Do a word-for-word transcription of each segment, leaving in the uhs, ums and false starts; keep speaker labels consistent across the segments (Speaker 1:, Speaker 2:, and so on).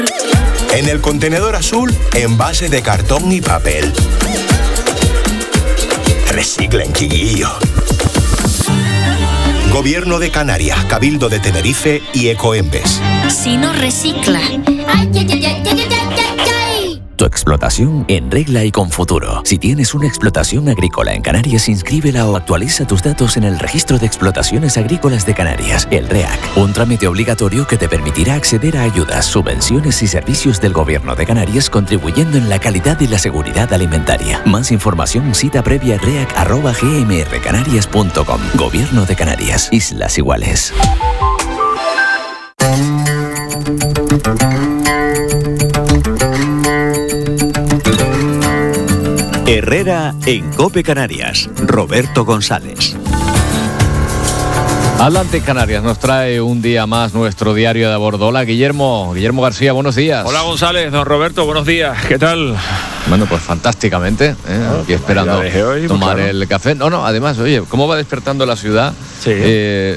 Speaker 1: En el contenedor azul, envase de cartón y papel. Reciclen, chiquillo. Gobierno de Canarias, Cabildo de Tenerife y Ecoembes.
Speaker 2: Si no recicla. Ay, ay, ay, ay, ay, ay, ay, ay.
Speaker 3: Tu explotación en regla y con futuro. Si tienes una explotación agrícola en Canarias, inscríbela o actualiza tus datos en el Registro de Explotaciones Agrícolas de Canarias, el REAC. Un trámite obligatorio que te permitirá acceder a ayudas, subvenciones y servicios del Gobierno de Canarias, contribuyendo en la calidad y la seguridad alimentaria. Más información, cita previa reac arroba g m r canarias punto com. Gobierno de Canarias. Islas Iguales.
Speaker 4: Herrera en COPE Canarias. Roberto González.
Speaker 5: Adelante Canarias, nos trae un día más nuestro diario de a bordo. Hola Guillermo, Guillermo García, buenos días.
Speaker 6: Hola González, don Roberto, buenos días, ¿qué tal?
Speaker 5: Bueno, pues fantásticamente, ¿eh?
Speaker 6: Oh,
Speaker 5: aquí esperando
Speaker 6: hoy,
Speaker 5: tomar
Speaker 6: claro.
Speaker 5: el café. No, no, además, oye, ¿cómo va despertando la ciudad?
Speaker 6: Sí.
Speaker 5: Eh,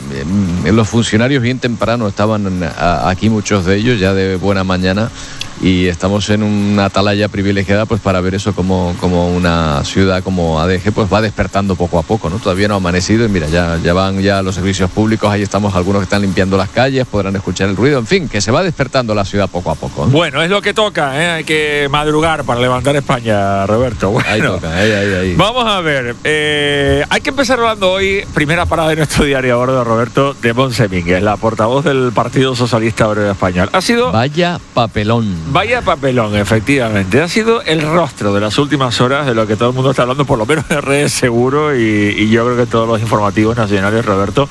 Speaker 5: eh, los funcionarios bien temprano estaban a, aquí, muchos de ellos, ya de buena mañana, y estamos en una atalaya privilegiada pues para ver eso como, como una ciudad como A D G pues va despertando poco a poco, ¿no? Todavía no ha amanecido y mira, ya, ya van ya los servicios públicos, ahí estamos algunos que están limpiando las calles, podrán escuchar el ruido, en fin, que se va despertando la ciudad poco a poco, ¿eh?
Speaker 6: Bueno, es lo que toca, ¿eh? Hay que madrugar para levantar España, Roberto. Bueno,
Speaker 5: ahí toca, ahí, ahí, ahí.
Speaker 6: Vamos a ver, eh, hay que empezar hablando hoy, primera parada de nuestro diario a bordo, Roberto, de Montse Mínguez, la portavoz del Partido Socialista Obrero Español. Ha sido...
Speaker 5: Vaya papelón.
Speaker 6: Vaya papelón, efectivamente. Ha sido el rostro de las últimas horas de lo que todo el mundo está hablando, por lo menos en redes seguro, y, y yo creo que todos los informativos nacionales, Roberto,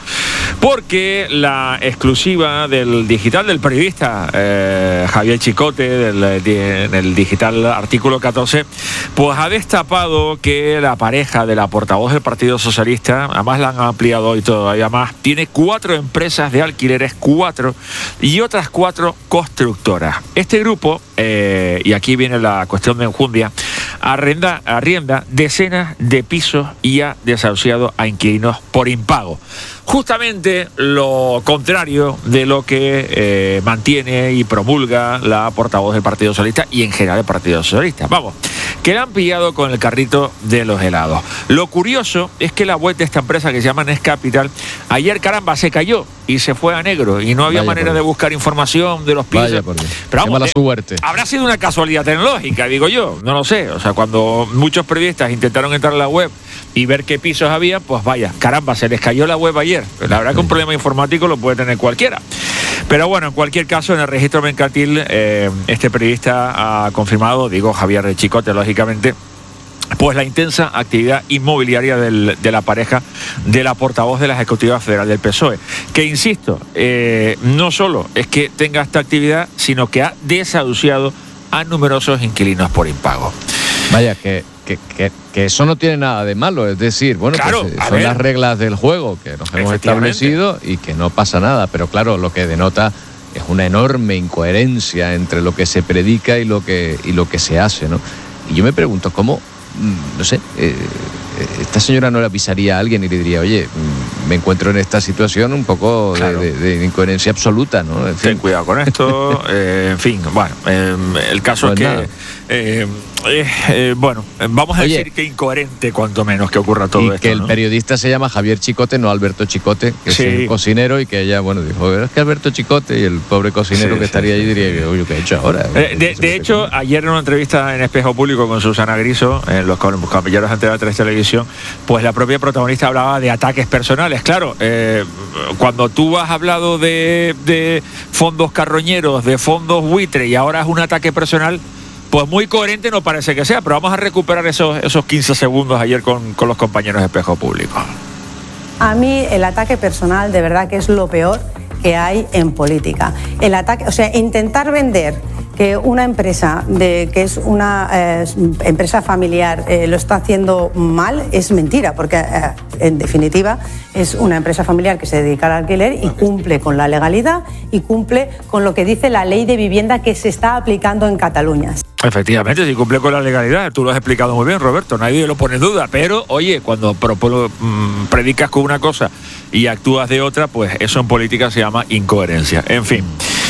Speaker 6: porque la exclusiva del digital del periodista eh, Javier Chicote, del, de, en el digital Artículo catorce, pues ha destapado que la pareja de la portavoz del Partido Socialista, además la han ampliado hoy todavía más, tiene cuatro empresas de alquileres, cuatro, y otras cuatro constructoras. Este grupo, eh, y aquí viene la cuestión de enjundia, arrenda, arrienda decenas de pisos y ha desahuciado a inquilinos por impago. Justamente lo contrario de lo que eh, mantiene y promulga la portavoz del Partido Socialista y en general el Partido Socialista. Vamos, que la han pillado con el carrito de los helados. Lo curioso es que la web de esta empresa, que se llama Next Capital, ayer, caramba, se cayó y se fue a negro y no había
Speaker 5: Vaya
Speaker 6: manera de buscar información de los pisos.
Speaker 5: Vaya por Dios.
Speaker 6: Pero
Speaker 5: Qué
Speaker 6: vamos,
Speaker 5: mala
Speaker 6: eh,
Speaker 5: suerte.
Speaker 6: habrá sido una casualidad tecnológica, digo yo, no lo sé. O sea, cuando muchos periodistas intentaron entrar a la web y ver qué pisos había, pues vaya, caramba, se les cayó la web ayer. La verdad que un problema informático lo puede tener cualquiera. Pero bueno, en cualquier caso, en el registro mercantil, eh, este periodista ha confirmado, digo Javier Chicote, lógicamente, pues la intensa actividad inmobiliaria del, de la pareja de la portavoz de la Ejecutiva Federal del P S O E, que insisto, eh, no solo es que tenga esta actividad, sino que ha desahuciado a numerosos inquilinos por impago.
Speaker 5: Vaya, que, que, que, que eso no tiene nada de malo, es decir, bueno,
Speaker 6: claro,
Speaker 5: pues,
Speaker 6: son
Speaker 5: son las reglas del juego que nos hemos establecido y que no pasa nada, pero claro, lo que denota es una enorme incoherencia entre lo que se predica y lo que, y lo que se hace, ¿no? Y yo me pregunto, ¿cómo, no sé, eh, esta señora no le avisaría a alguien y le diría, oye, me encuentro en esta situación un poco claro. de, de, de incoherencia absoluta, ¿no? En fin.
Speaker 6: Ten cuidado con esto, eh, en fin, bueno, eh, el caso pues es que, eh, eh, eh, bueno, vamos a Oye, decir que incoherente cuanto menos que ocurra todo
Speaker 5: y
Speaker 6: esto.
Speaker 5: Y que el
Speaker 6: ¿no?
Speaker 5: periodista se llama Javier Chicote, no Alberto Chicote, que sí. es un cocinero y que ella, bueno, dijo, es que Alberto Chicote y el pobre cocinero sí, que estaría sí, allí diría, oye, ¿qué he hecho ahora?
Speaker 6: Eh, de de hecho, ayer en una entrevista en Espejo Público con Susana Griso, en los compañeros de Antena tres Televisión, pues la propia protagonista hablaba de ataques personales. Claro, eh, cuando tú has hablado de, de fondos carroñeros, de fondos buitre y ahora es un ataque personal, pues muy coherente no parece que sea, pero vamos a recuperar esos, esos quince segundos ayer con, con los compañeros de Espejo Público.
Speaker 7: A mí el ataque personal de verdad que es lo peor que hay en política. El ataque, o sea, intentar vender que una empresa de, que es una eh, empresa familiar eh, lo está haciendo mal es mentira, porque eh, en definitiva es una empresa familiar que se dedica al alquiler y cumple con la legalidad y cumple con lo que dice la ley de vivienda que se está aplicando en Cataluña.
Speaker 6: Efectivamente, si cumple con la legalidad, tú lo has explicado muy bien, Roberto, nadie lo pone en duda, pero oye, cuando propolo, mmm, predicas con una cosa y actúas de otra, pues eso en política se llama incoherencia. En fin.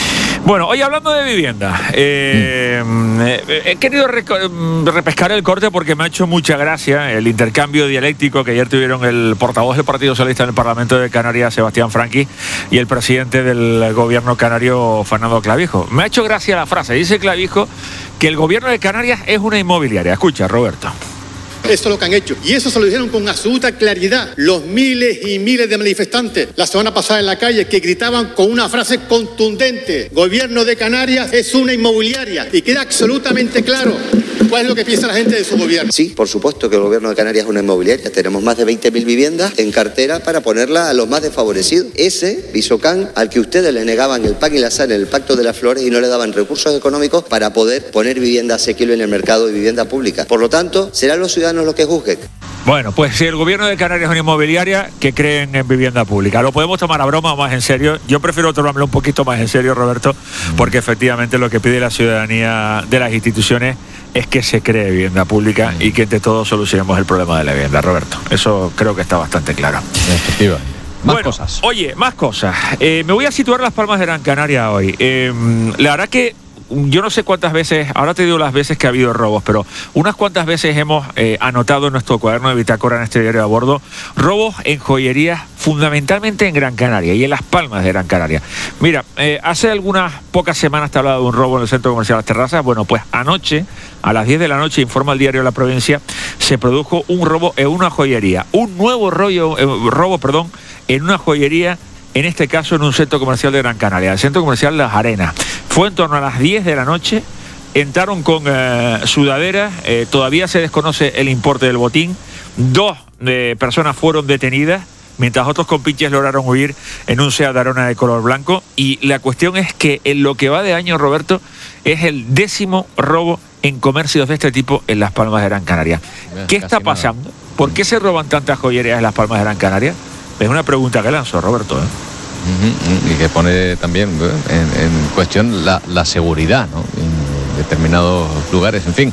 Speaker 6: Bueno, hoy hablando de vivienda, eh, mm. eh, he querido reco- repescar el corte porque me ha hecho mucha gracia el intercambio dialéctico que ayer tuvieron el portavoz del Partido Socialista en el Parlamento de Canarias, Sebastián Franqui, y el presidente del gobierno canario, Fernando Clavijo. Me ha hecho gracia la frase, dice Clavijo que el gobierno de Canarias es una inmobiliaria. Escucha, Roberto.
Speaker 8: Eso es lo que han hecho. Y eso se lo dijeron con absoluta claridad los miles y miles de manifestantes la semana pasada en la calle, que gritaban con una frase contundente: Gobierno de Canarias es una inmobiliaria. Y queda absolutamente claro cuál es lo que piensa la gente de su gobierno.
Speaker 9: Sí, por supuesto que el gobierno de Canarias es una inmobiliaria. Tenemos más de veinte mil viviendas en cartera para ponerla a los más desfavorecidos. Ese Visocán al que ustedes le negaban el pan y la sal en el Pacto de las Flores y no le daban recursos económicos para poder poner vivienda asequible en el mercado y vivienda pública. Por lo tanto, serán los ciudadanos los que juzguen.
Speaker 6: Bueno, pues si el gobierno de Canarias es una inmobiliaria, que creen en vivienda pública. ¿Lo podemos tomar a broma o más en serio? Yo prefiero tomármelo un poquito más en serio, Roberto, porque efectivamente lo que pide la ciudadanía de las instituciones es que se cree vivienda pública y que entre todos solucionemos el problema de la vivienda, Roberto. Eso creo que está bastante claro.
Speaker 5: Efectiva. Más
Speaker 6: bueno,
Speaker 5: cosas.
Speaker 6: Oye, más cosas. Eh, me voy a situar Las Palmas de Gran Canaria hoy. Eh, la verdad que yo no sé cuántas veces, ahora te digo las veces que ha habido robos, pero unas cuantas veces hemos eh, anotado en nuestro cuaderno de bitácora en este diario a bordo robos en joyerías, fundamentalmente en Gran Canaria y en Las Palmas de Gran Canaria. Mira, eh, hace algunas pocas semanas te hablaba de un robo en el centro comercial Las Terrazas. Bueno, pues anoche, a las diez de la noche, informa el diario La Provincia, se produjo un robo en una joyería, un nuevo rollo, eh, robo, perdón, en una joyería, en este caso en un centro comercial de Gran Canaria, el centro comercial Las Arenas. Fue en torno a las diez de la noche, entraron con eh, sudaderas, eh, todavía se desconoce el importe del botín, dos eh, personas fueron detenidas, mientras otros compinches lograron huir en un Seat Arona de color blanco, y la cuestión es que en lo que va de año, Roberto, es el décimo robo en comercios de este tipo en Las Palmas de Gran Canaria. ¿Qué está pasando? ¿Por qué se roban tantas joyerías en Las Palmas de Gran Canaria? Es una pregunta que lanzo, Roberto, ¿eh?
Speaker 5: Uh-huh, y que pone también en, en cuestión la, la seguridad, ¿no? En determinados lugares, en fin.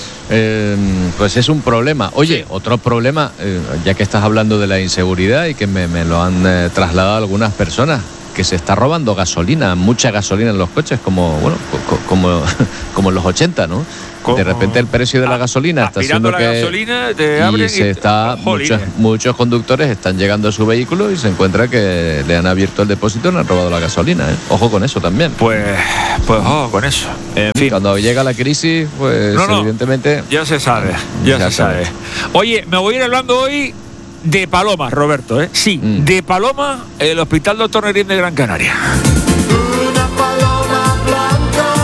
Speaker 5: Eh, pues es un problema. Oye, sí. Otro problema, eh, ya que estás hablando de la inseguridad y que me, me lo han eh, trasladado algunas personas, que se está robando gasolina, mucha gasolina en los coches, como bueno, co- como, como en los ochenta, ¿no? ¿Cómo? De repente el precio de la gasolina está haciendo
Speaker 6: la
Speaker 5: que
Speaker 6: gasolina, te abren
Speaker 5: y se
Speaker 6: y...
Speaker 5: está muchos, muchos conductores están llegando a su vehículo y se encuentra que le han abierto el depósito y le han robado la gasolina, ¿eh? Ojo con eso también.
Speaker 6: Pues, pues ojo con eso. En fin.
Speaker 5: Cuando llega la crisis, pues no, no, evidentemente
Speaker 6: ya se sabe, ya, ya se sabe. sabe. Oye, me voy a ir hablando hoy de Palomas, Roberto, ¿eh? Sí, mm. de Palomas, el Hospital Doctor Nerín de Gran Canaria.
Speaker 10: Una paloma blanca.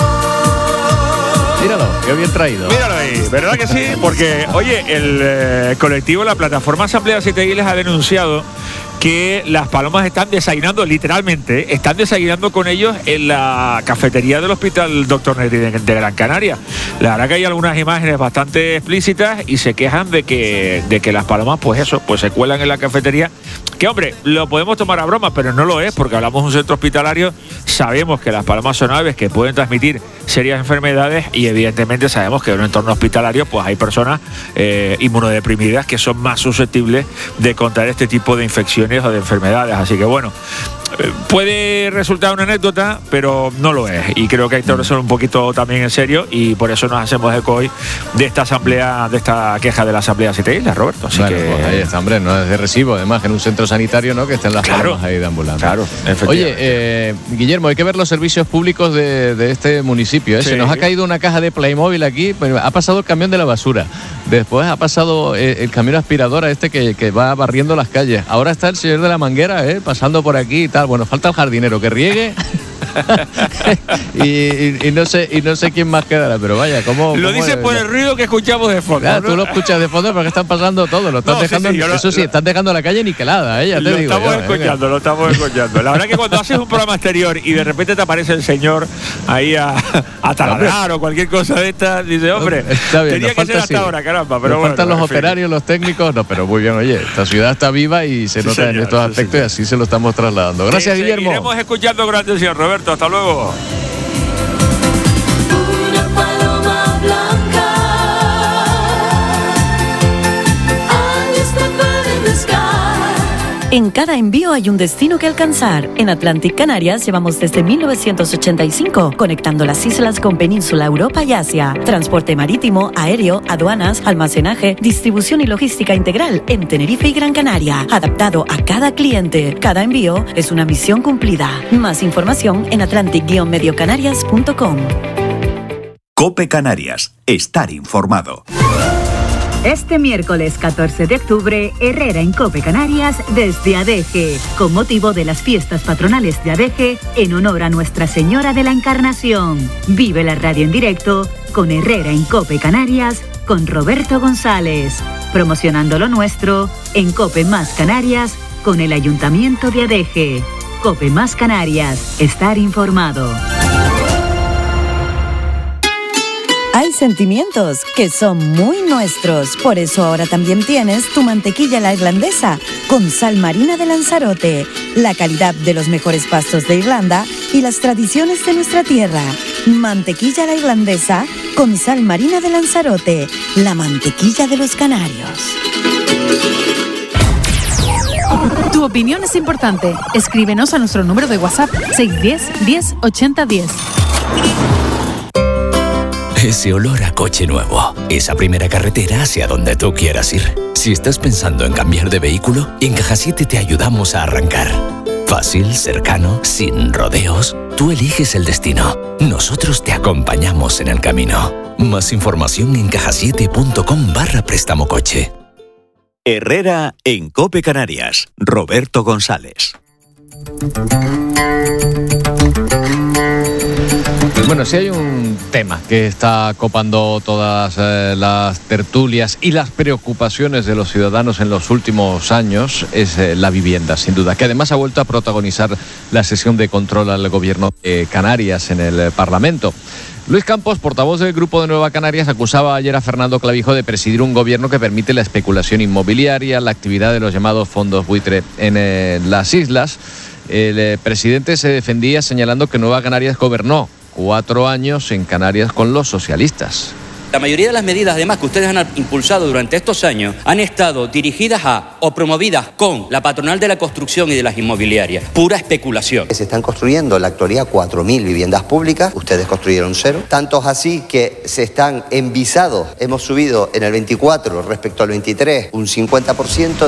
Speaker 5: Míralo, qué bien traído.
Speaker 6: Míralo ahí, ¿verdad que sí? Porque, oye, el eh, colectivo, la plataforma Asamblea Siete Islas ha denunciado que las palomas están desayunando, literalmente, están desayunando con ellos en la cafetería del Hospital Doctor Nerín de, de Gran Canaria. La verdad que hay algunas imágenes bastante explícitas y se quejan de que, de que las palomas, pues eso, pues se cuelan en la cafetería. Que, hombre, lo podemos tomar a broma, pero no lo es, porque hablamos de un centro hospitalario, sabemos que las palomas son aves que pueden transmitir serias enfermedades y evidentemente sabemos que en un entorno hospitalario pues hay personas eh, inmunodeprimidas que son más susceptibles de contraer este tipo de infecciones o de enfermedades, así que bueno, puede resultar una anécdota, pero no lo es, y creo que hay que tomarse un poquito también en serio, y por eso nos hacemos eco hoy de esta asamblea, de esta queja de la Asamblea Siete Islas, Roberto. Así
Speaker 5: bueno,
Speaker 6: que
Speaker 5: pues ahí está, hombre, no es de recibo, además en un centro sanitario, ¿no? Que estén las
Speaker 6: claro,
Speaker 5: palomas ahí deambulando.
Speaker 6: Claro,
Speaker 5: oye, eh, Guillermo, hay que ver los servicios públicos de, de este municipio, ¿eh? Sí. Se nos ha caído una caja de Playmobil aquí, pues, ha pasado el camión de la basura, después ha pasado eh, el camión aspiradora este que, que va barriendo las calles, ahora está el señor de la manguera, ¿eh? Pasando por aquí y tal. Bueno, falta el jardinero que riegue y, y, y no sé y no sé quién más quedará, pero vaya, ¿cómo?
Speaker 6: Lo
Speaker 5: cómo
Speaker 6: dice por el ruido que escuchamos de fondo.
Speaker 5: Claro,
Speaker 6: ¿no?
Speaker 5: Tú lo escuchas de fondo porque están pasando todo, lo están
Speaker 6: no,
Speaker 5: dejando,
Speaker 6: sí, sí,
Speaker 5: eso
Speaker 6: lo,
Speaker 5: sí,
Speaker 6: lo,
Speaker 5: están dejando la calle niquelada, ¿eh? Ya te
Speaker 6: lo
Speaker 5: digo
Speaker 6: estamos
Speaker 5: yo,
Speaker 6: escuchando,
Speaker 5: ¿eh?
Speaker 6: lo estamos escuchando. La verdad que cuando haces un programa exterior y de repente te aparece el señor ahí a, a taladrar o cualquier cosa de estas, dice, hombre,
Speaker 5: está bien,
Speaker 6: tenía que
Speaker 5: falta,
Speaker 6: ser hasta
Speaker 5: sí.
Speaker 6: ahora, caramba. Pero
Speaker 5: nos
Speaker 6: bueno,
Speaker 5: faltan los
Speaker 6: en fin.
Speaker 5: operarios, los técnicos, no, pero muy bien, oye, esta ciudad está viva y se
Speaker 6: sí,
Speaker 5: nota
Speaker 6: señor,
Speaker 5: en estos
Speaker 6: sí,
Speaker 5: aspectos
Speaker 6: señor.
Speaker 5: y así se lo estamos trasladando. Gracias,
Speaker 6: que
Speaker 5: Guillermo.
Speaker 6: Seguiremos escuchando con atención, Roberto. Hasta luego.
Speaker 10: Una paloma blanca. I used to put in the sky.
Speaker 11: En cada envío hay un destino que alcanzar. En Atlantic Canarias llevamos desde mil novecientos ochenta y cinco, conectando las islas con Península, Europa y Asia. Transporte marítimo, aéreo, aduanas, almacenaje, distribución y logística integral en Tenerife y Gran Canaria. Adaptado a cada cliente. Cada envío es una misión cumplida. Más información en atlantic guion medio canarias punto com.
Speaker 4: COPE Canarias. Estar informado.
Speaker 12: Este miércoles catorce de octubre, Herrera en COPE Canarias desde Adeje, con motivo de las fiestas patronales de Adeje en honor a Nuestra Señora de la Encarnación. Vive la radio en directo con Herrera en COPE Canarias con Roberto González, promocionando lo nuestro en COPE Más Canarias con el Ayuntamiento de Adeje. COPE Más Canarias, estar informado.
Speaker 11: Hay sentimientos que son muy nuestros, por eso ahora también tienes tu mantequilla la irlandesa con sal marina de Lanzarote, la calidad de los mejores pastos de Irlanda y las tradiciones de nuestra tierra. Mantequilla la irlandesa con sal marina de Lanzarote, la mantequilla de los canarios.
Speaker 13: Tu opinión es importante. Escríbenos a nuestro número de WhatsApp seis uno cero, diez, ochenta, diez.
Speaker 3: Ese olor a coche nuevo, esa primera carretera hacia donde tú quieras ir. Si estás pensando en cambiar de vehículo, en Caja siete te ayudamos a arrancar. Fácil, cercano, sin rodeos. Tú eliges el destino. Nosotros te acompañamos en el camino. Más información en caja siete punto com barra préstamo coche.
Speaker 4: Herrera en COPE Canarias. Roberto González.
Speaker 5: Bueno, si hay un tema que está copando todas eh, las tertulias y las preocupaciones de los ciudadanos en los últimos años, es eh, la vivienda, sin duda, que además ha vuelto a protagonizar la sesión de control al gobierno de Canarias en el eh, Parlamento. Luis Campos, portavoz del Grupo de Nueva Canarias, acusaba ayer a Fernando Clavijo de presidir un gobierno que permite la especulación inmobiliaria, la actividad de los llamados fondos buitre en eh, las islas. El eh, presidente se defendía señalando que Nueva Canarias gobernó cuatro años en Canarias con los socialistas.
Speaker 14: La mayoría de las medidas, además, que ustedes han impulsado durante estos años, han estado dirigidas a o promovidas con la patronal de la construcción y de las inmobiliarias. Pura especulación.
Speaker 9: Se están construyendo en la actualidad cuatro mil viviendas públicas, ustedes construyeron cero. Tantos así que se están en visados. Hemos subido en el veinticuatro respecto al veintitrés un cincuenta por ciento.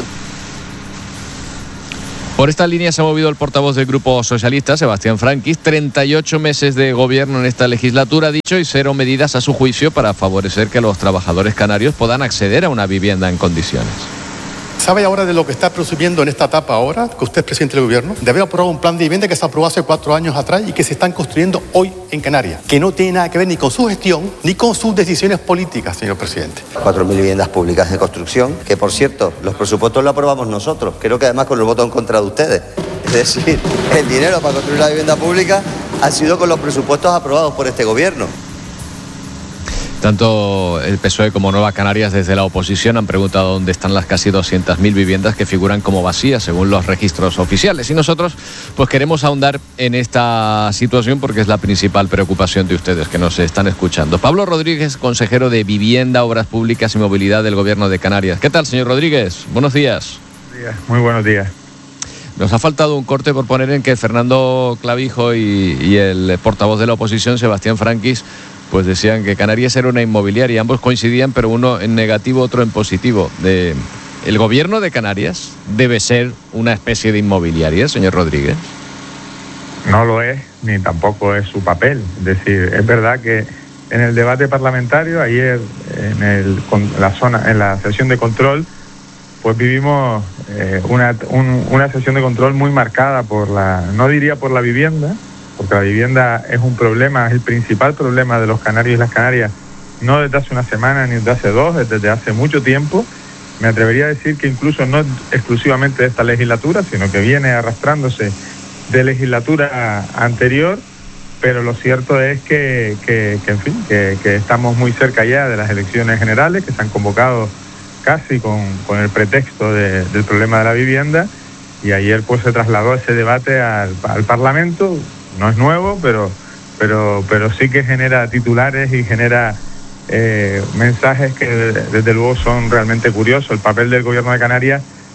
Speaker 5: Por esta línea se ha movido el portavoz del Grupo Socialista, Sebastián Franquis. treinta y ocho meses de gobierno en esta legislatura, ha dicho, y cero medidas a su juicio para favorecer que los trabajadores canarios puedan acceder a una vivienda en condiciones.
Speaker 8: ¿Sabe ahora de lo que está presumiendo en esta etapa ahora, que usted es presidente del gobierno? De haber aprobado un plan de vivienda que se aprobó hace cuatro años atrás y que se están construyendo hoy en Canarias, que no tiene nada que ver ni con su gestión ni con sus decisiones políticas, señor presidente.
Speaker 9: cuatro mil viviendas públicas de construcción, que por cierto, los presupuestos los aprobamos nosotros, creo que además con el voto en contra de ustedes. Es decir, el dinero para construir la vivienda pública ha sido con los presupuestos aprobados por este gobierno.
Speaker 5: Tanto el P S O E como Nueva Canarias desde la oposición han preguntado dónde están las casi doscientas mil viviendas que figuran como vacías según los registros oficiales. Y nosotros pues queremos ahondar en esta situación porque es la principal preocupación de ustedes que nos están escuchando. Pablo Rodríguez, consejero de Vivienda, Obras Públicas y Movilidad del Gobierno de Canarias. ¿Qué tal, señor Rodríguez? Buenos días.
Speaker 15: Buenos días. Muy buenos días.
Speaker 5: Nos ha faltado un corte por poner en que Fernando Clavijo y, y el portavoz de la oposición, Sebastián Franquis, pues decían que Canarias era una inmobiliaria. Ambos coincidían, pero uno en negativo, otro en positivo. De, ¿El gobierno de Canarias debe ser una especie de inmobiliaria, señor Rodríguez?
Speaker 15: No lo es, ni tampoco es su papel. Es decir, es verdad que en el debate parlamentario, ayer en el, la zona, en la sesión de control, pues vivimos eh, una, un, una sesión de control muy marcada por la, no diría por la vivienda, porque la vivienda es un problema, es el principal problema de los canarios y las canarias, no desde hace una semana ni desde hace dos, desde hace mucho tiempo. Me atrevería a decir que incluso no exclusivamente de esta legislatura, sino que viene arrastrándose de legislatura anterior, pero lo cierto es que, que, que en fin, que, que estamos muy cerca ya de las elecciones generales, que se han convocado casi con, con el pretexto de, del problema de la vivienda, y ayer pues se trasladó ese debate al, al Parlamento. No es nuevo, pero, pero, pero sí que genera titulares y genera eh, mensajes que desde luego son realmente curiosos. El papel del Gobierno de Canarias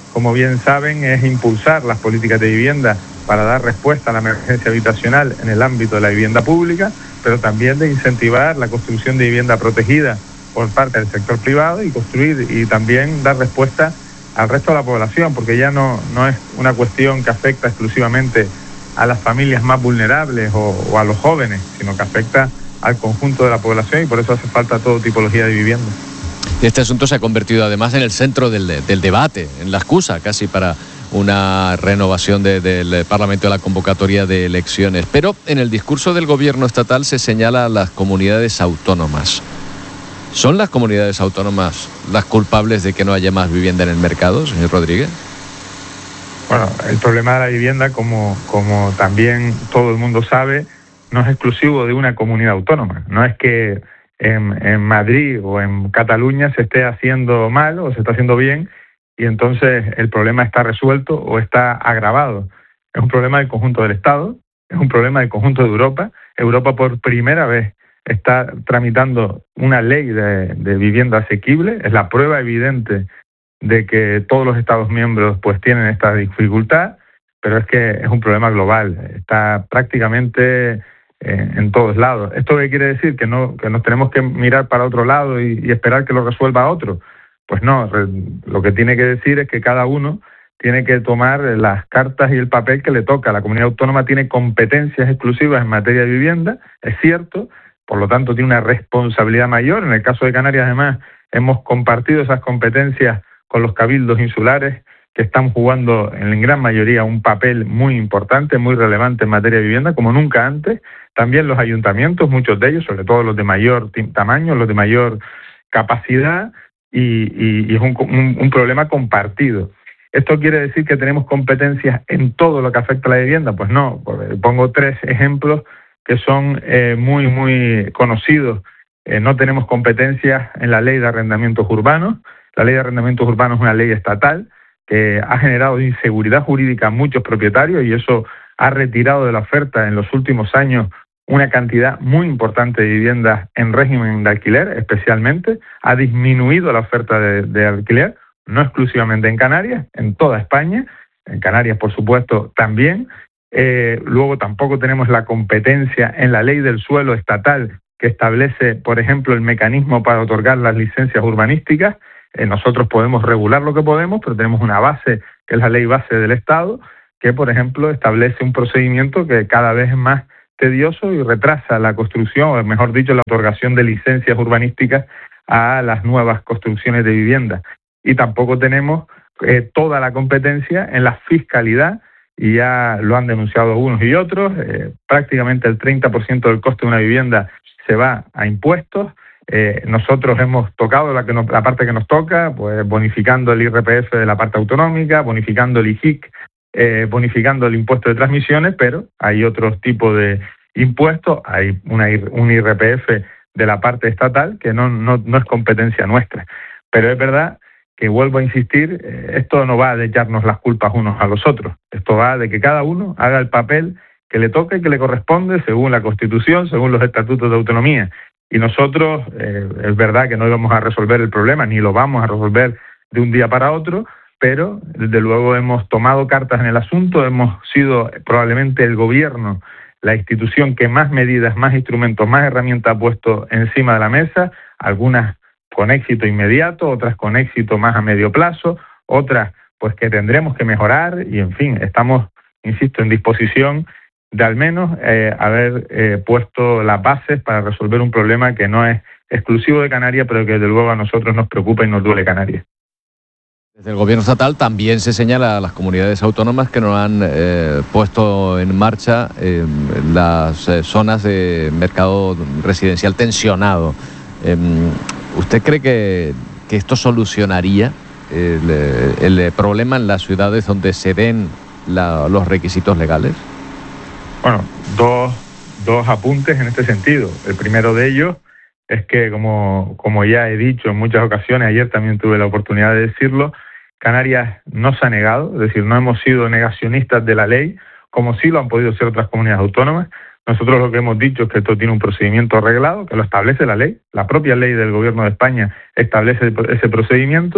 Speaker 15: como bien saben, es impulsar las políticas de vivienda para dar respuesta a la emergencia habitacional en el ámbito de la vivienda pública, pero también de incentivar la construcción de vivienda protegida por parte del sector privado y construir y también dar respuesta al resto de la población, porque ya no, no es una cuestión que afecta exclusivamente a las familias más vulnerables o, o a los jóvenes, sino que afecta al conjunto de la población y por eso hace falta todo tipología de vivienda.
Speaker 5: Este asunto se ha convertido además en el centro del, del debate, en la excusa casi para una renovación de, del Parlamento de la convocatoria de elecciones. Pero en el discurso del gobierno estatal se señala a las comunidades autónomas. ¿Son las comunidades autónomas las culpables de que no haya más vivienda en el mercado, señor Rodríguez?
Speaker 15: Bueno, el problema de la vivienda, como, como también todo el mundo sabe, no es exclusivo de una comunidad autónoma. No es que en, en Madrid o en Cataluña se esté haciendo mal o se está haciendo bien y entonces el problema está resuelto o está agravado. Es un problema del conjunto del Estado, es un problema del conjunto de Europa. Europa por primera vez está tramitando una ley de, de vivienda asequible. Es la prueba evidente de que todos los Estados miembros pues tienen esta dificultad, pero es que es un problema global. Está prácticamente eh, en todos lados. ¿Esto qué quiere decir? ¿Que no que nos tenemos que mirar para otro lado y, y esperar que lo resuelva otro? Pues no, re, lo que tiene que decir es que cada uno tiene que tomar las cartas y el papel que le toca. La comunidad autónoma tiene competencias exclusivas en materia de vivienda, es cierto, por lo tanto tiene una responsabilidad mayor. En el caso de Canarias, además, hemos compartido esas competencias con los cabildos insulares, que están jugando en gran mayoría un papel muy importante, muy relevante en materia de vivienda, como nunca antes. También los ayuntamientos, muchos de ellos, sobre todo los de mayor tamaño, los de mayor capacidad, y, y, y es un, un, un problema compartido. ¿Esto quiere decir que tenemos competencias en todo lo que afecta a la vivienda? Pues no. Pongo tres ejemplos que son eh, muy, muy conocidos. Eh, no tenemos competencias en la ley de arrendamientos urbanos. La ley de arrendamientos urbanos es una ley estatal que ha generado inseguridad jurídica a muchos propietarios y eso ha retirado de la oferta en los últimos años una cantidad muy importante de viviendas en régimen de alquiler, especialmente. Ha disminuido la oferta de, de alquiler, no exclusivamente en Canarias, en toda España. En Canarias, por supuesto, también. Eh, luego tampoco tenemos la competencia en la ley del suelo estatal que establece, por ejemplo, el mecanismo para otorgar las licencias urbanísticas. Eh, nosotros podemos regular lo que podemos, pero tenemos una base, que es la ley base del Estado, que, por ejemplo, establece un procedimiento que cada vez es más tedioso y retrasa la construcción, o mejor dicho, la otorgación de licencias urbanísticas a las nuevas construcciones de vivienda. Y tampoco tenemos eh, toda la competencia en la fiscalidad, y ya lo han denunciado unos y otros. Eh, prácticamente el treinta por ciento del coste de una vivienda se va a impuestos. Eh, nosotros hemos tocado la, que nos, la parte que nos toca, pues bonificando el I R P F de la parte autonómica, bonificando el I J I C, eh, bonificando el impuesto de transmisiones, pero hay otros tipos de impuestos, hay una, un I R P F de la parte estatal que no, no, no es competencia nuestra. Pero es verdad que, vuelvo a insistir, eh, esto no va de echarnos las culpas unos a los otros, esto va de que cada uno haga el papel que le toca y que le corresponde según la Constitución, según los estatutos de autonomía. Y nosotros, eh, es verdad que no íbamos a resolver el problema, ni lo vamos a resolver de un día para otro, pero desde luego hemos tomado cartas en el asunto, hemos sido probablemente el gobierno, la institución que más medidas, más instrumentos, más herramientas ha puesto encima de la mesa, algunas con éxito inmediato, otras con éxito más a medio plazo, otras pues que tendremos que mejorar y, en fin, estamos, insisto, en disposición de al menos eh, haber eh, puesto las bases para resolver un problema que no es exclusivo de Canarias, pero que desde luego a nosotros nos preocupa y nos duele Canarias.
Speaker 5: Desde el gobierno estatal también se señala a las comunidades autónomas que no han eh, puesto en marcha eh, las eh, zonas de mercado residencial tensionado. Eh, ¿Usted cree que, que esto solucionaría el, el problema en las ciudades donde se den la, los requisitos legales?
Speaker 15: Bueno, dos, dos apuntes en este sentido. El primero de ellos es que, como, como ya he dicho en muchas ocasiones, ayer también tuve la oportunidad de decirlo, Canarias no se ha negado, es decir, no hemos sido negacionistas de la ley, como sí lo han podido ser otras comunidades autónomas. Nosotros lo que hemos dicho es que esto tiene un procedimiento arreglado, que lo establece la ley. La propia ley del Gobierno de España establece ese procedimiento.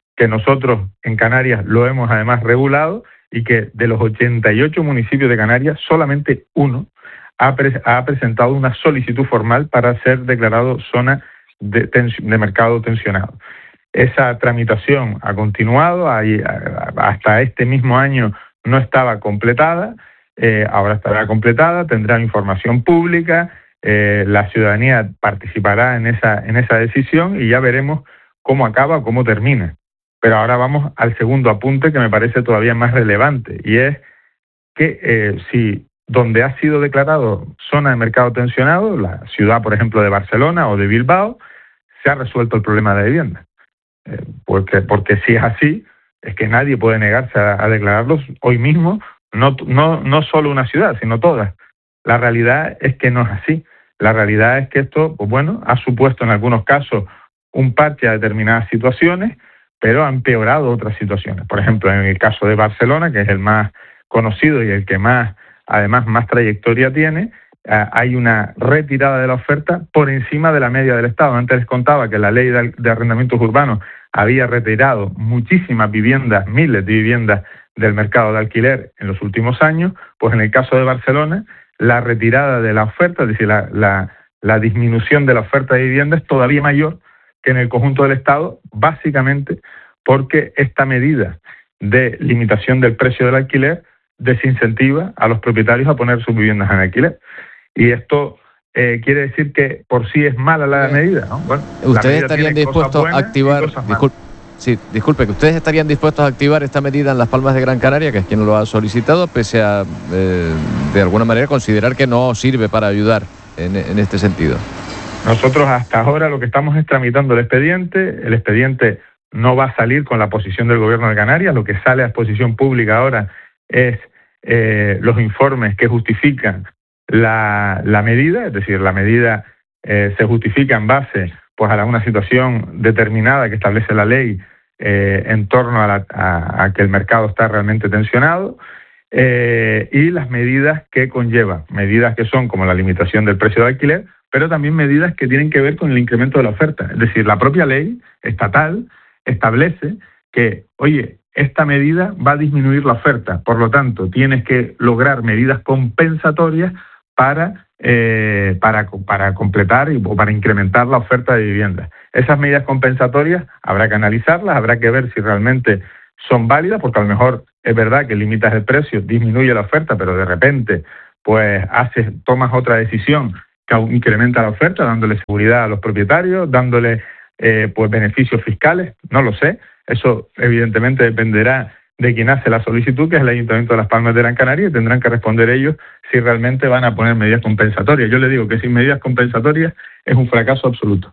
Speaker 15: que nosotros en Canarias lo hemos además regulado y que de los ochenta y ocho municipios de Canarias solamente uno ha, pre ha presentado una solicitud formal para ser declarado zona de, de mercado tensionado. Esa tramitación ha continuado, hay, hasta este mismo año no estaba completada, eh, ahora estará completada, tendrá información pública, eh, la ciudadanía participará en esa, en esa decisión y ya veremos cómo acaba, cómo termina. Pero ahora vamos al segundo apunte que me parece todavía más relevante, y es que eh, si donde ha sido declarado zona de mercado tensionado, la ciudad, por ejemplo, de Barcelona o de Bilbao, se ha resuelto el problema de vivienda. Eh, porque, porque si es así, es que nadie puede negarse a, a declararlos hoy mismo, no, no, no solo una ciudad, sino todas. La realidad es que no es así. La realidad es que esto, pues bueno, ha supuesto en algunos casos un parche a determinadas situaciones, pero ha empeorado otras situaciones. Por ejemplo, en el caso de Barcelona, que es el más conocido y el que más, además, más trayectoria tiene, eh, hay una retirada de la oferta por encima de la media del Estado. Antes les contaba que la ley de, de arrendamientos urbanos había retirado muchísimas viviendas, miles de viviendas del mercado de alquiler en los últimos años. Pues en el caso de Barcelona, la retirada de la oferta, es decir, la, la, la disminución de la oferta de vivienda es todavía mayor que en el conjunto del Estado, básicamente porque esta medida de limitación del precio del alquiler desincentiva a los propietarios a poner sus viviendas en alquiler. Y esto eh, quiere decir que por sí es mala la medida, ¿no? Bueno,
Speaker 5: ¿ustedes estarían dispuestos a activar, disculpe, sí, disculpe, que ustedes estarían dispuestos a activar esta medida en Las Palmas de Gran Canaria, que es quien lo ha solicitado, pese a, eh, de alguna manera, considerar que no sirve para ayudar en, en este sentido?
Speaker 15: Nosotros hasta ahora lo que estamos es tramitando el expediente. El expediente no va a salir con la posición del Gobierno de Canarias. Lo que sale a exposición pública ahora es eh, los informes que justifican la, la medida, es decir, la medida eh, se justifica en base pues, a una situación determinada que establece la ley eh, en torno a, la, a, a que el mercado está realmente tensionado, eh, y las medidas que conlleva, medidas que son como la limitación del precio de alquiler, pero también medidas que tienen que ver con el incremento de la oferta. Es decir, la propia ley estatal establece que, oye, esta medida va a disminuir la oferta, por lo tanto, tienes que lograr medidas compensatorias para, eh, para, para completar y, o para incrementar la oferta de viviendas. Esas medidas compensatorias habrá que analizarlas, habrá que ver si realmente son válidas, porque a lo mejor es verdad que limitas el precio, disminuye la oferta, pero de repente pues haces, tomas otra decisión que incrementa la oferta, dándole seguridad a los propietarios, dándole eh, pues beneficios fiscales, no lo sé. Eso evidentemente dependerá de quien hace la solicitud, que es el Ayuntamiento de Las Palmas de Gran Canaria, y tendrán que responder ellos si realmente van a poner medidas compensatorias. Yo les digo que sin medidas compensatorias es un fracaso absoluto.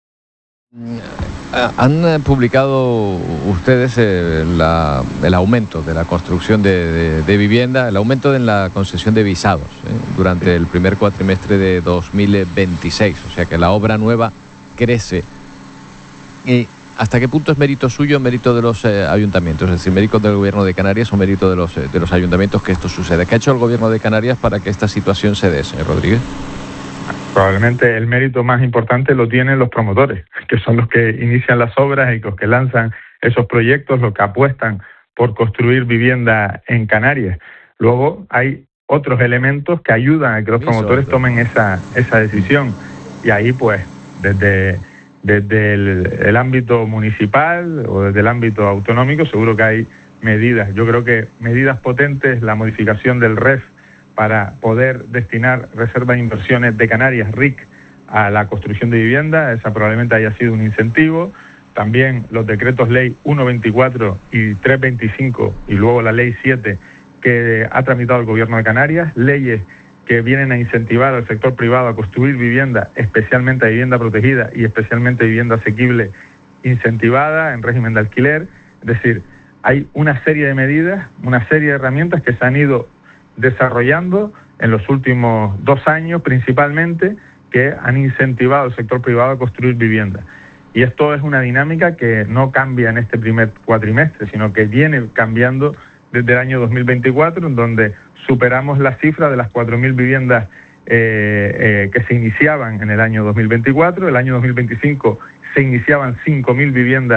Speaker 5: Han publicado ustedes eh, la, el aumento de la construcción de, de, de vivienda, el aumento en la concesión de visados eh, durante el primer cuatrimestre de dos mil veintiséis, o sea que la obra nueva crece. ¿Y hasta qué punto es mérito suyo, mérito de los eh, ayuntamientos? Es decir, mérito del Gobierno de Canarias o mérito de los, eh, de los ayuntamientos que esto suceda. ¿Qué ha hecho el Gobierno de Canarias para que esta situación se dé, señor Rodríguez?
Speaker 15: Probablemente el mérito más importante lo tienen los promotores, que son los que inician las obras y los que lanzan esos proyectos, los que apuestan por construir vivienda en Canarias. Luego hay otros elementos que ayudan a que los promotores tomen esa, esa decisión. Y ahí, pues, desde, desde el, el ámbito municipal o desde el ámbito autonómico, seguro que hay medidas. Yo creo que medidas potentes, la modificación del R E F, para poder destinar reservas de inversiones de Canarias, R I C, a la construcción de vivienda, esa probablemente haya sido un incentivo. También los decretos ley ciento veinticuatro y trescientos veinticinco y luego la ley siete que ha tramitado el Gobierno de Canarias, leyes que vienen a incentivar al sector privado a construir vivienda, especialmente vivienda protegida y especialmente vivienda asequible incentivada en régimen de alquiler. Es decir, hay una serie de medidas, una serie de herramientas que se han ido desarrollando en los últimos dos años principalmente, que han incentivado al sector privado a construir vivienda. Y esto es una dinámica que no cambia en este primer cuatrimestre, sino que viene cambiando desde el año dos mil veinticuatro, en donde superamos la cifra de las cuatro mil viviendas eh, eh, que se iniciaban en el año dos mil veinticuatro. El año dos mil veinticinco se iniciaban cinco mil viviendas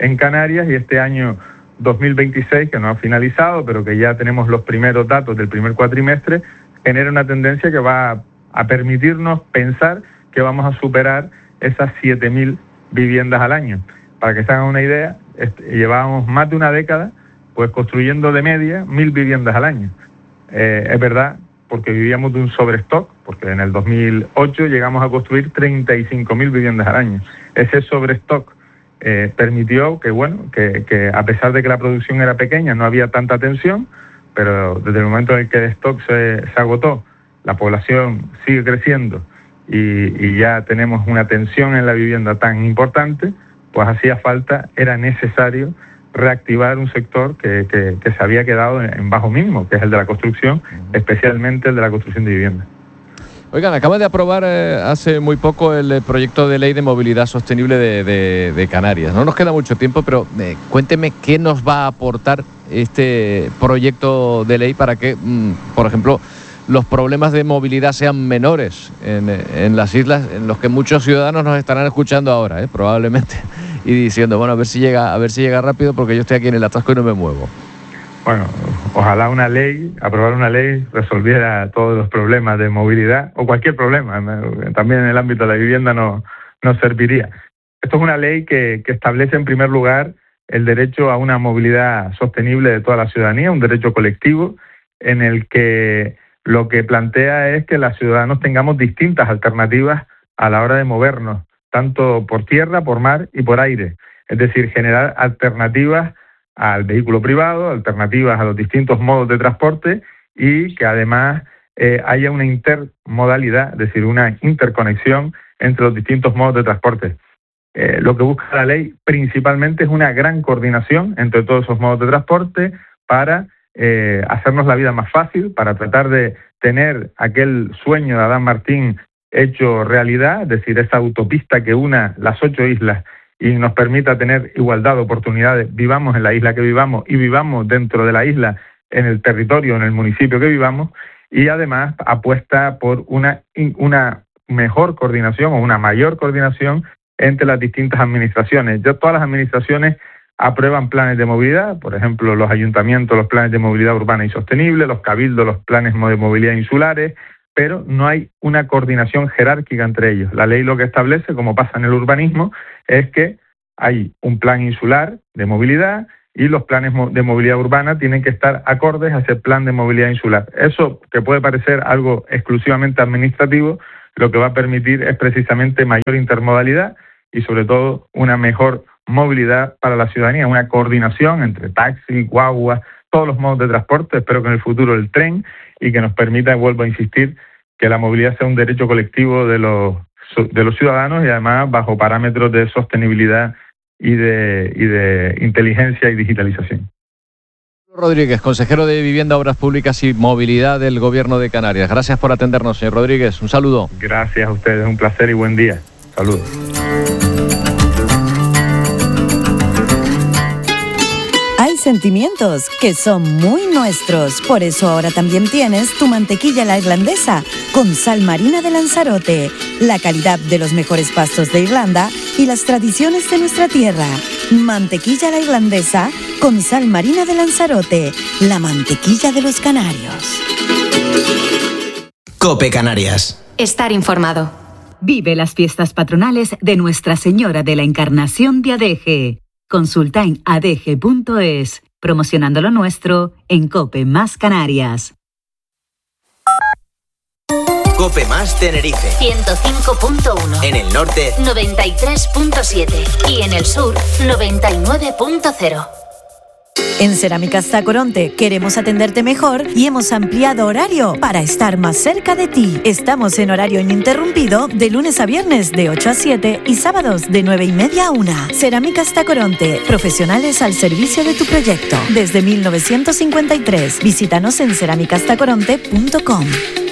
Speaker 15: en Canarias, y este año dos mil veintiséis, que no ha finalizado, pero que ya tenemos los primeros datos del primer cuatrimestre, genera una tendencia que va a permitirnos pensar que vamos a superar esas siete mil viviendas al año. Para que se hagan una idea, llevábamos más de una década pues construyendo de media mil viviendas al año. Eh, es verdad, porque vivíamos de un sobrestock, porque en el dos mil ocho llegamos a construir treinta y cinco mil viviendas al año. Ese sobrestock eh, permitió que, bueno, que, que a pesar de que la producción era pequeña, no había tanta tensión, pero desde el momento en que el stock se, se agotó, la población sigue creciendo y, y ya tenemos una tensión en la vivienda tan importante, pues hacía falta, era necesario reactivar un sector que, que, que se había quedado en bajo mínimo, que es el de la construcción, especialmente el de la construcción de viviendas.
Speaker 5: Oigan, acaba de aprobar eh, hace muy poco el eh, proyecto de ley de movilidad sostenible de, de, de Canarias. No nos queda mucho tiempo, pero eh, cuénteme qué nos va a aportar este proyecto de ley para que, mmm, por ejemplo, los problemas de movilidad sean menores en, en las islas, en los que muchos ciudadanos nos estarán escuchando ahora, eh, probablemente, y diciendo, bueno, a ver si llega, a ver si llega rápido porque yo estoy aquí en el atasco y no me muevo.
Speaker 15: Bueno, ojalá una ley, aprobar una ley resolviera todos los problemas de movilidad o cualquier problema, también en el ámbito de la vivienda no, no serviría. Esto es una ley que, que establece en primer lugar el derecho a una movilidad sostenible de toda la ciudadanía, un derecho colectivo en el que lo que plantea es que los ciudadanos tengamos distintas alternativas a la hora de movernos, tanto por tierra, por mar y por aire. Es decir, generar alternativas al vehículo privado, alternativas a los distintos modos de transporte y que además eh, haya una intermodalidad, es decir, una interconexión entre los distintos modos de transporte. Eh, lo que busca la ley principalmente es una gran coordinación entre todos esos modos de transporte para eh, hacernos la vida más fácil, para tratar de tener aquel sueño de Adán Martín hecho realidad, es decir, esa autopista que una las ocho islas y nos permita tener igualdad de oportunidades, vivamos en la isla que vivamos y vivamos dentro de la isla, en el territorio, en el municipio que vivamos, y además apuesta por una, una mejor coordinación o una mayor coordinación entre las distintas administraciones. Ya todas las administraciones aprueban planes de movilidad, por ejemplo, los ayuntamientos, los planes de movilidad urbana y sostenible, los cabildos, los planes de movilidad insulares, pero no hay una coordinación jerárquica entre ellos. La ley lo que establece, como pasa en el urbanismo, es que hay un plan insular de movilidad y los planes de movilidad urbana tienen que estar acordes a ese plan de movilidad insular. Eso, que puede parecer algo exclusivamente administrativo, lo que va a permitir es precisamente mayor intermodalidad y sobre todo una mejor movilidad para la ciudadanía, una coordinación entre taxi, guagua, todos los modos de transporte, espero que en el futuro el tren, y que nos permita, vuelvo a insistir, que la movilidad sea un derecho colectivo de los, de los ciudadanos y además bajo parámetros de sostenibilidad y de, y de inteligencia y digitalización.
Speaker 5: Rodríguez, consejero de Vivienda, Obras Públicas y Movilidad del Gobierno de Canarias. Gracias por atendernos, señor Rodríguez. Un saludo.
Speaker 15: Gracias a ustedes, un placer y buen día. Saludos.
Speaker 11: Hay sentimientos que son muy nuestros, por eso ahora también tienes tu mantequilla la irlandesa con sal marina de Lanzarote, la calidad de los mejores pastos de Irlanda y las tradiciones de nuestra tierra. Mantequilla la irlandesa con sal marina de Lanzarote, la mantequilla de los canarios.
Speaker 16: COPE Canarias.
Speaker 12: Estar informado. Vive las fiestas patronales de Nuestra Señora de la Encarnación de Adeje. Consulta en adeje punto es, promocionando lo nuestro en COPE Más Canarias.
Speaker 16: COPE Más Tenerife.
Speaker 2: ciento cinco punto uno.
Speaker 16: En el norte,
Speaker 2: noventa y tres punto siete. Y en el sur, noventa y nueve punto cero.
Speaker 11: En Cerámicas Tacoronte queremos atenderte mejor y hemos ampliado horario para estar más cerca de ti. Estamos en horario ininterrumpido de lunes a viernes de ocho a siete y sábados de nueve y media a una. Cerámicas Tacoronte, profesionales al servicio de tu proyecto. Desde mil novecientos cincuenta y tres. Visítanos en cerámicas tacoronte punto com.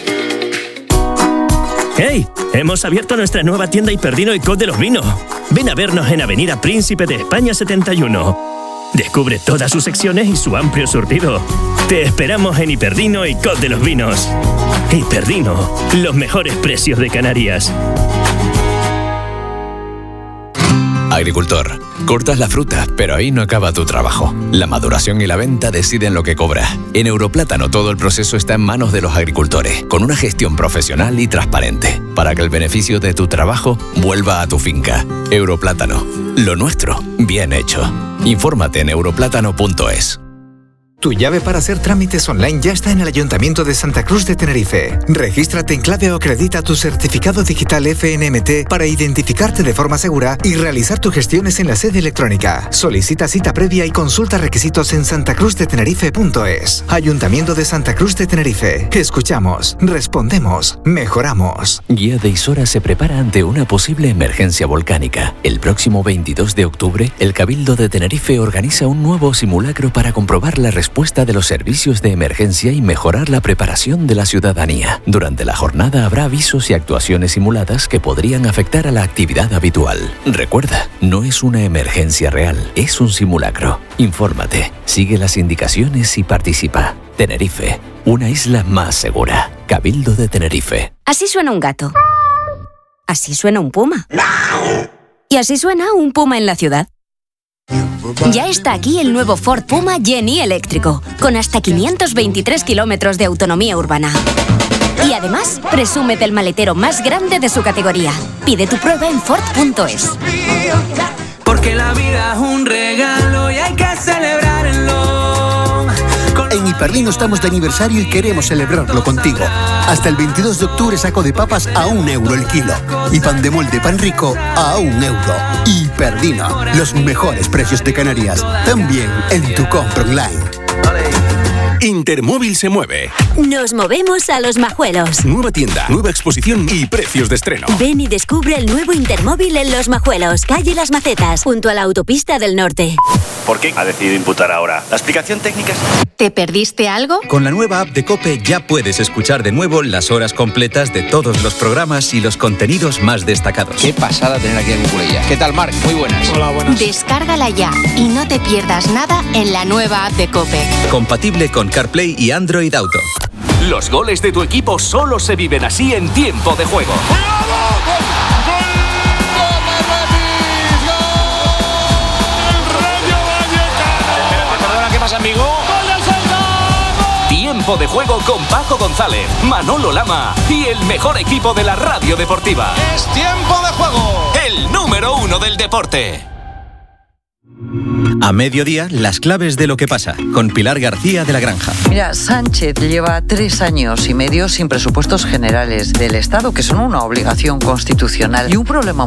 Speaker 17: ¡Hey! Hemos abierto nuestra nueva tienda Hiperdino y Cod de los Vinos. Ven a vernos en Avenida Príncipe de España setenta y uno. Descubre todas sus secciones y su amplio surtido. Te esperamos en Hiperdino y Cod de los Vinos. Hiperdino, los mejores precios de Canarias.
Speaker 3: Agricultor, cortas la fruta, pero ahí no acaba tu trabajo. La maduración y la venta deciden lo que cobras. En Europlátano todo el proceso está en manos de los agricultores, con una gestión profesional y transparente, para que el beneficio de tu trabajo vuelva a tu finca. Europlátano, lo nuestro, bien hecho. Infórmate en europlátano punto es.
Speaker 18: Tu llave para hacer trámites online ya está en el Ayuntamiento de Santa Cruz de Tenerife. Regístrate en clave o acredita tu certificado digital F N M T para identificarte de forma segura y realizar tus gestiones en la sede electrónica. Solicita cita previa y consulta requisitos en santacruz de tenerife punto es. Ayuntamiento de Santa Cruz de Tenerife. Escuchamos, respondemos, mejoramos.
Speaker 3: Guía de Isora se prepara ante una posible emergencia volcánica. El próximo veintidós de octubre, el Cabildo de Tenerife organiza un nuevo simulacro para comprobar la respuesta respuesta de los servicios de emergencia y mejorar la preparación de la ciudadanía. Durante la jornada habrá avisos y actuaciones simuladas que podrían afectar a la actividad habitual. Recuerda, no es una emergencia real, es un simulacro. Infórmate, sigue las indicaciones y participa. Tenerife, una isla más segura. Cabildo de Tenerife.
Speaker 2: Así suena un gato. Así suena un puma. Y así suena un puma en la ciudad. Ya está aquí el nuevo Ford Puma Jenny eléctrico, con hasta quinientos veintitrés kilómetros de autonomía urbana. Y además, presume del maletero más grande de su categoría. Pide tu prueba en Ford punto es.
Speaker 10: Porque la vida es un regalo y hay que celebrarlo.
Speaker 19: En Hiperdino estamos de aniversario y queremos celebrarlo contigo. Hasta el veintidós de octubre saco de papas a un euro el kilo. Y pan de molde pan rico a un euro. Hiperdino, los mejores precios de Canarias. También en tu compra online.
Speaker 1: Intermóvil se mueve.
Speaker 20: Nos movemos a Los Majuelos.
Speaker 1: Nueva tienda, nueva exposición y precios de estreno.
Speaker 20: Ven y descubre el nuevo Intermóvil en Los Majuelos, calle Las Macetas, junto a la autopista del norte.
Speaker 21: ¿Por qué ha decidido imputar ahora? ¿La explicación técnica es...?
Speaker 2: ¿Te perdiste algo?
Speaker 22: Con la nueva app de COPE ya puedes escuchar de nuevo las horas completas de todos los programas y los contenidos más destacados.
Speaker 23: Qué pasada tener aquí a Cucurella. ¿Qué tal, Marc? Muy buenas. Hola, buenas.
Speaker 2: Descárgala ya y no te pierdas nada en la nueva app de COPE.
Speaker 22: Compatible con CarPlay y Android Auto.
Speaker 24: Los goles de tu equipo solo se viven así en tiempo de juego.
Speaker 23: ¿Qué pasa, amigo?
Speaker 24: Tiempo de juego con Paco González, Manolo Lama y el mejor equipo de la radio deportiva.
Speaker 23: ¡Es tiempo de juego!
Speaker 24: El número uno del deporte.
Speaker 22: A mediodía, las claves de lo que pasa, con Pilar García de la Granja.
Speaker 25: Mira, Sánchez lleva tres años y medio sin presupuestos generales del Estado, que son una obligación constitucional y un problema